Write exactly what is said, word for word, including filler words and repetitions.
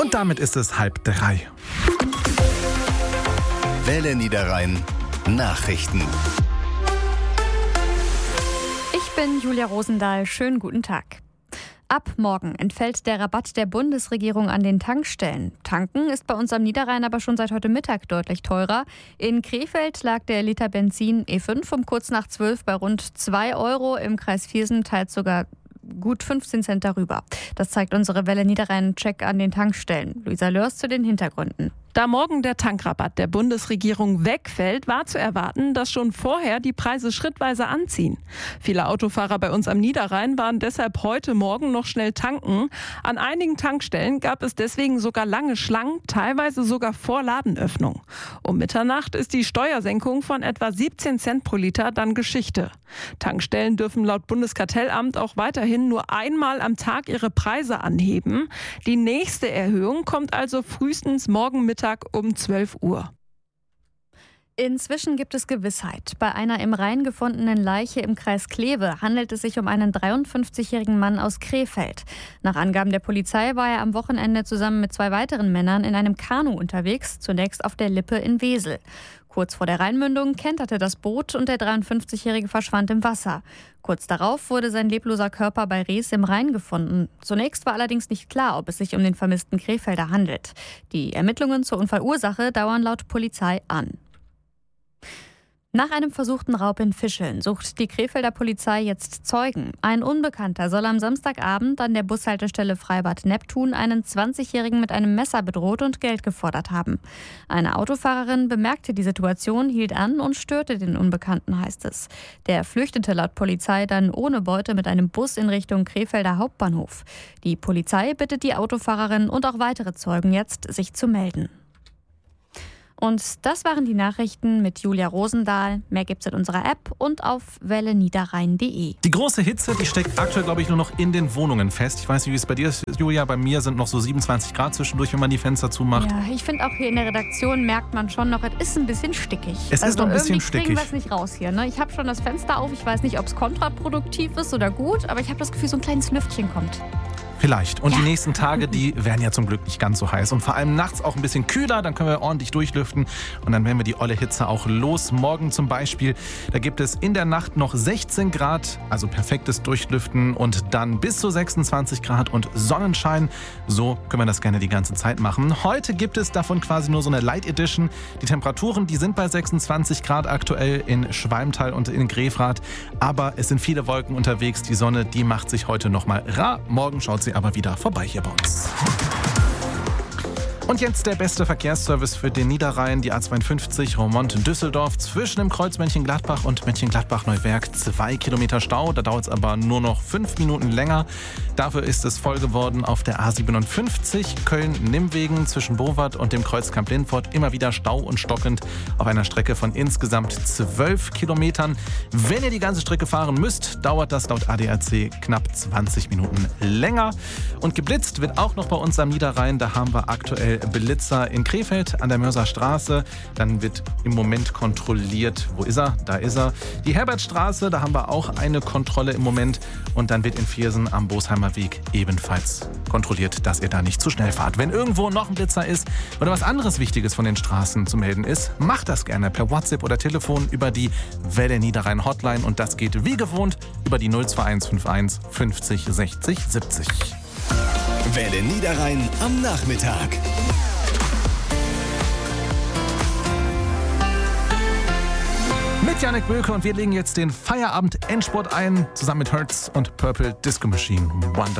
Und damit ist es halb drei. Welle Niederrhein Nachrichten. Ich bin Julia Rosendahl. Schönen guten Tag. Ab morgen entfällt der Rabatt der Bundesregierung an den Tankstellen. Tanken ist bei uns am Niederrhein aber schon seit heute Mittag deutlich teurer. In Krefeld lag der Liter Benzin E fünf um kurz nach zwölf bei rund zwei Euro. Im Kreis Viersen teils sogar gut fünfzehn Cent darüber. Das zeigt unsere Welle Niederrhein-Check an den Tankstellen. Luisa Lörs zu den Hintergründen. Da morgen der Tankrabatt der Bundesregierung wegfällt, war zu erwarten, dass schon vorher die Preise schrittweise anziehen. Viele Autofahrer bei uns am Niederrhein waren deshalb heute Morgen noch schnell tanken. An einigen Tankstellen gab es deswegen sogar lange Schlangen, teilweise sogar vor Ladenöffnung. Um Mitternacht ist die Steuersenkung von etwa siebzehn Cent pro Liter dann Geschichte. Tankstellen dürfen laut Bundeskartellamt auch weiterhin nur einmal am Tag ihre Preise anheben. Die nächste Erhöhung kommt also frühestens morgen Mittag um zwölf Uhr. Inzwischen gibt es Gewissheit. Bei einer im Rhein gefundenen Leiche im Kreis Kleve handelt es sich um einen dreiundfünfzigjährigen Mann aus Krefeld. Nach Angaben der Polizei war er am Wochenende zusammen mit zwei weiteren Männern in einem Kanu unterwegs, zunächst auf der Lippe in Wesel. Kurz vor der Rheinmündung kenterte das Boot und der dreiundfünfzigjährige verschwand im Wasser. Kurz darauf wurde sein lebloser Körper bei Rees im Rhein gefunden. Zunächst war allerdings nicht klar, ob es sich um den vermissten Krefelder handelt. Die Ermittlungen zur Unfallursache dauern laut Polizei an. Nach einem versuchten Raub in Fischeln sucht die Krefelder Polizei jetzt Zeugen. Ein Unbekannter soll am Samstagabend an der Bushaltestelle Freibad Neptun einen zwanzigjährigen mit einem Messer bedroht und Geld gefordert haben. Eine Autofahrerin bemerkte die Situation, hielt an und störte den Unbekannten, heißt es. Der flüchtete laut Polizei dann ohne Beute mit einem Bus in Richtung Krefelder Hauptbahnhof. Die Polizei bittet die Autofahrerin und auch weitere Zeugen jetzt, sich zu melden. Und das waren die Nachrichten mit Julia Rosendahl. Mehr gibt's in unserer App und auf welle niederrhein punkt de. Die große Hitze, die steckt aktuell, glaube ich, nur noch in den Wohnungen fest. Ich weiß nicht, wie es bei dir ist, Julia. Bei mir sind noch so siebenundzwanzig Grad zwischendurch, wenn man die Fenster zumacht. Ja, ich finde auch hier in der Redaktion merkt man schon noch, es ist ein bisschen stickig. Es also ist noch ein bisschen irgendwie kriegen stickig. wir es nicht raus hier. Ne? Ich habe schon das Fenster auf. Ich weiß nicht, ob es kontraproduktiv ist oder gut, aber ich habe das Gefühl, so ein kleines Lüftchen kommt. Vielleicht. Und ja. Die nächsten Tage, die werden ja zum Glück nicht ganz so heiß. Und vor allem nachts auch ein bisschen kühler, dann können wir ordentlich durchlüften. Und dann werden wir die olle Hitze auch los. Morgen zum Beispiel, da gibt es in der Nacht noch sechzehn Grad, also perfektes Durchlüften. Und dann bis zu sechsundzwanzig Grad und Sonnenschein. So können wir das gerne die ganze Zeit machen. Heute gibt es davon quasi nur so eine Light Edition. Die Temperaturen, die sind bei sechsundzwanzig Grad aktuell in Schwalmtal und in Grefrath. Aber es sind viele Wolken unterwegs. Die Sonne, die macht sich heute nochmal rar. Morgen schaut sie aber wieder vorbei hier bei uns. Und jetzt der beste Verkehrsservice für den Niederrhein, die A zweiundfünfzig Roermond-Düsseldorf zwischen dem Kreuz Mönchengladbach und Mönchengladbach-Neuwerk. Zwei Kilometer Stau, da dauert es aber nur noch fünf Minuten länger. Dafür ist es voll geworden auf der A siebenundfünfzig Köln-Nimmwegen zwischen Bowart und dem Kreuz Kamp-Lintfort. Immer wieder Stau und stockend auf einer Strecke von insgesamt zwölf Kilometern. Wenn ihr die ganze Strecke fahren müsst, dauert das laut A D A C knapp zwanzig Minuten länger. Und geblitzt wird auch noch bei uns am Niederrhein. Da haben wir aktuell Blitzer in Krefeld an der Mörser Straße. Dann wird im Moment kontrolliert, wo ist er? Da ist er. Die Herbertstraße, da haben wir auch eine Kontrolle im Moment. Und dann wird in Viersen am Bosheimer Weg ebenfalls kontrolliert, dass ihr da nicht zu schnell fahrt. Wenn irgendwo noch ein Blitzer ist oder was anderes Wichtiges von den Straßen zu melden ist, macht das gerne per WhatsApp oder Telefon über die Welle Niederrhein Hotline. Und das geht wie gewohnt über die null zwei eins fünf eins fünfzig sechzig siebzig. Welle Niederrhein am Nachmittag. Mit Janek Böke und wir legen jetzt den Feierabend-Endspurt ein, zusammen mit Hertz und Purple Disco Machine. Wonder.